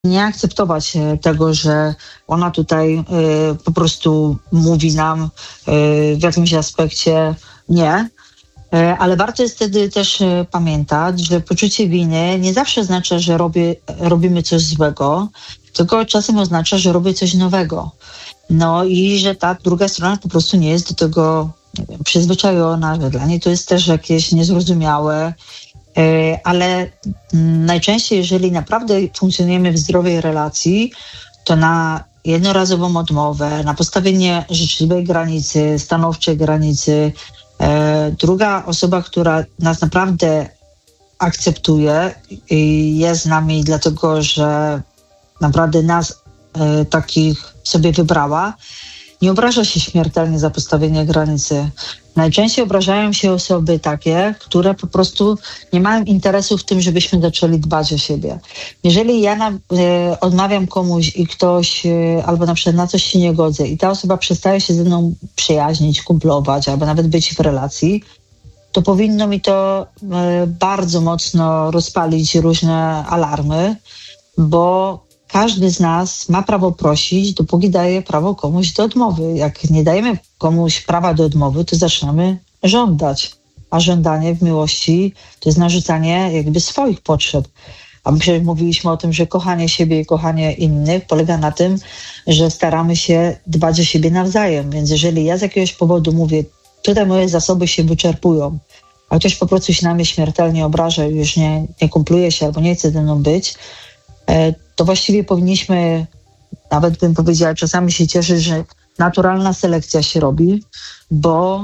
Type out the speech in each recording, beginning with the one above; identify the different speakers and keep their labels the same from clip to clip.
Speaker 1: nie akceptować tego, że ona tutaj po prostu mówi nam w jakimś aspekcie nie. Ale warto jest wtedy też pamiętać, że poczucie winy nie zawsze oznacza, że robimy coś złego, tylko czasem oznacza, że robię coś nowego. No i że ta druga strona po prostu nie jest do tego, nie wiem, przyzwyczajona, że dla niej to jest też jakieś niezrozumiałe. Ale najczęściej, jeżeli naprawdę funkcjonujemy w zdrowej relacji, to na jednorazową odmowę, na postawienie życzliwej granicy, stanowczej granicy, druga osoba, która nas naprawdę akceptuje i jest z nami dlatego, że naprawdę nas takich sobie wybrała, nie obraża się śmiertelnie za postawienie granicy. Najczęściej obrażają się osoby takie, które po prostu nie mają interesu w tym, żebyśmy zaczęli dbać o siebie. Jeżeli ja odmawiam komuś i ktoś, albo na przykład na coś się nie godzę i ta osoba przestaje się ze mną przyjaźnić, kumplować, albo nawet być w relacji, to powinno mi to bardzo mocno rozpalić różne alarmy, bo każdy z nas ma prawo prosić, dopóki daje prawo komuś do odmowy. Jak nie dajemy komuś prawa do odmowy, to zaczynamy żądać. A żądanie w miłości to jest narzucanie jakby swoich potrzeb. A my przecież mówiliśmy o tym, że kochanie siebie i kochanie innych polega na tym, że staramy się dbać o siebie nawzajem. Więc jeżeli ja z jakiegoś powodu mówię, tutaj moje zasoby się wyczerpują, a ktoś po prostu się na mnie śmiertelnie obraża i już nie kumpluje się albo nie chce ze mną być, to właściwie powinniśmy, nawet bym powiedziała, czasami się cieszyć, że naturalna selekcja się robi, bo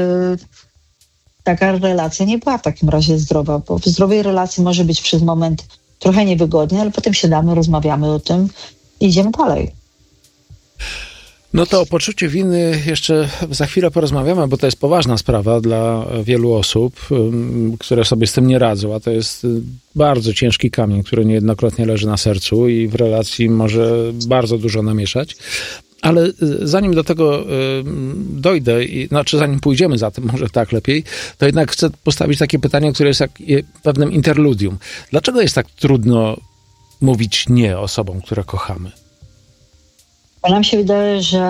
Speaker 1: taka relacja nie była w takim razie zdrowa, bo w zdrowej relacji może być przez moment trochę niewygodnie, ale potem siadamy, rozmawiamy o tym i idziemy dalej.
Speaker 2: No to o poczuciu winy jeszcze za chwilę porozmawiamy, bo to jest poważna sprawa dla wielu osób, które sobie z tym nie radzą, a to jest bardzo ciężki kamień, który niejednokrotnie leży na sercu i w relacji może bardzo dużo namieszać. Ale zanim do tego dojdę, zanim pójdziemy za tym, może tak lepiej, to jednak chcę postawić takie pytanie, które jest jak pewnym interludium. Dlaczego jest tak trudno mówić nie osobom, które kochamy?
Speaker 1: Nam się wydaje, że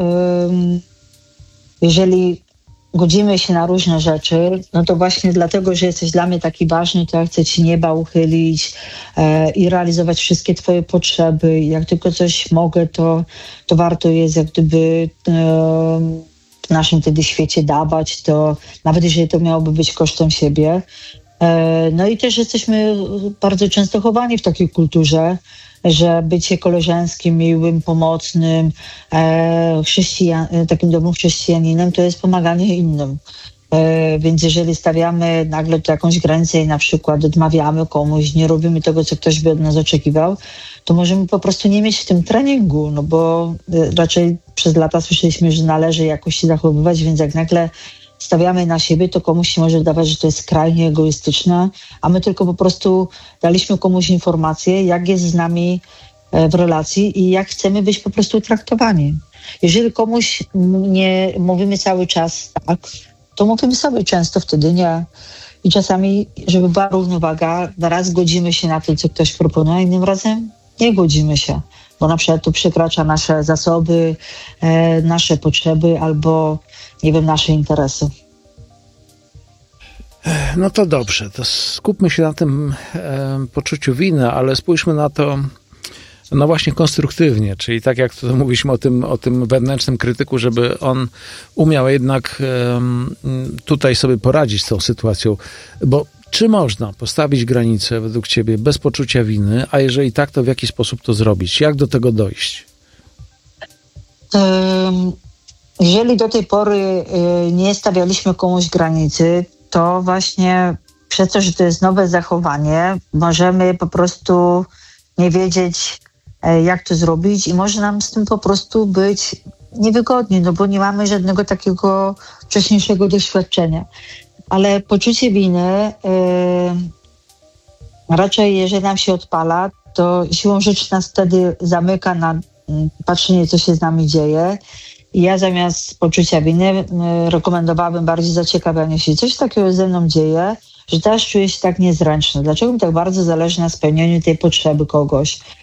Speaker 1: jeżeli godzimy się na różne rzeczy, no to właśnie dlatego, że jesteś dla mnie taki ważny, to ja chcę ci nieba uchylić i realizować wszystkie twoje potrzeby. Jak tylko coś mogę, to warto jest jak gdyby w naszym wtedy świecie dawać, to nawet jeżeli to miałoby być kosztem siebie. No i też jesteśmy bardzo często chowani w takiej kulturze, że bycie koleżeńskim, miłym, pomocnym, takim dobrym chrześcijaninem to jest pomaganie innym. Więc jeżeli stawiamy nagle tu jakąś granicę i na przykład odmawiamy komuś, nie robimy tego, co ktoś by od nas oczekiwał, to możemy po prostu nie mieć w tym treningu, no bo raczej przez lata słyszeliśmy, że należy jakoś się zachowywać, więc jak nagle stawiamy na siebie, to komuś się może wydawać, że to jest skrajnie egoistyczne, a my tylko po prostu daliśmy komuś informację, jak jest z nami w relacji i jak chcemy być po prostu traktowani. Jeżeli komuś nie mówimy cały czas tak, to mówimy sobie często wtedy nie. I czasami, żeby była równowaga, raz godzimy się na to, co ktoś proponuje, a innym razem nie godzimy się, bo na przykład to przekracza nasze zasoby, nasze potrzeby albo nie wiem, nasze interesy.
Speaker 2: No to dobrze, to skupmy się na tym poczuciu winy, ale spójrzmy na to no właśnie konstruktywnie, czyli tak jak to mówiliśmy o tym wewnętrznym krytyku, żeby on umiał jednak tutaj sobie poradzić z tą sytuacją, bo czy można postawić granicę według ciebie bez poczucia winy, a jeżeli tak, to w jaki sposób to zrobić? Jak do tego dojść?
Speaker 1: Jeżeli do tej pory nie stawialiśmy komuś granicy, to właśnie przez to, że to jest nowe zachowanie, możemy po prostu nie wiedzieć, jak to zrobić i może nam z tym po prostu być niewygodnie, no bo nie mamy żadnego takiego wcześniejszego doświadczenia. Ale poczucie winy raczej, jeżeli nam się odpala, to siłą rzeczy nas wtedy zamyka na patrzenie, co się z nami dzieje. I ja zamiast poczucia winy rekomendowałabym bardziej zaciekawianie się, coś takiego ze mną dzieje, że teraz czuję się tak niezręczny. Dlaczego mi tak bardzo zależy na spełnieniu tej potrzeby kogoś?